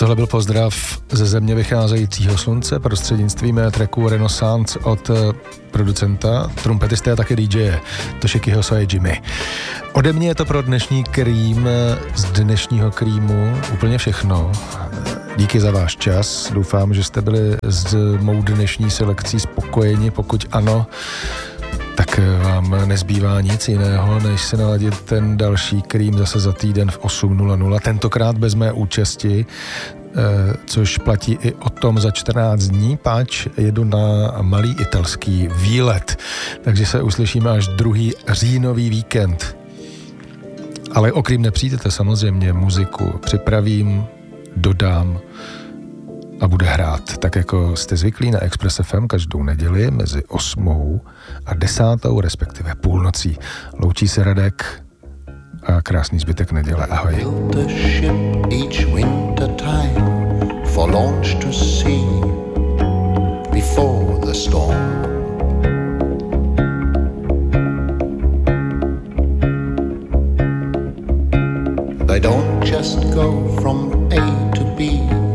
Tohle byl pozdrav ze země vycházejícího slunce prostřednictvím tracku Renaissance od producenta, trumpetisty a také DJ Toshikiho Soe Jimmy. Ode mě je to pro dnešní Cream z dnešního Creamu úplně všechno. Díky za váš čas. Doufám, že jste byli s mou dnešní selekcí spokojeni. Pokud ano, tak vám nezbývá nic jiného, než si naladit ten další Cream zase za týden v 8:00. Tentokrát bez mé účasti, což platí i o tom za 14 dní, páč jedu na malý italský výlet. Takže se uslyšíme až 2. říjnový víkend. Ale o Cream nepřijdete, samozřejmě muziku připravím, dodám a bude hrát, tak jako jste zvyklí na Express FM každou neděli mezi 8 a 10, respektive půlnocí. Loučí se Radek a krásný zbytek neděle. Ahoj. For launch to sea before the storm. They don't just go from A to B.